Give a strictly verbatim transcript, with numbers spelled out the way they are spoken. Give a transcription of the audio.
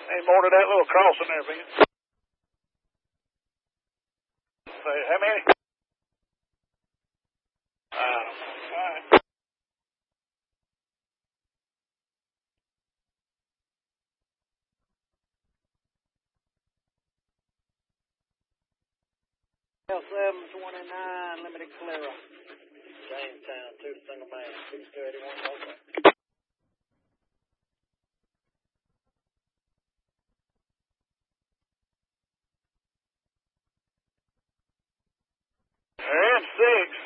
Ain't more to that little crossing there, Vince. Say, how many? Uh, all right. seven twenty-nine, limited clear. Jamestown, two single man, six two eighty-one, okay. They're in six.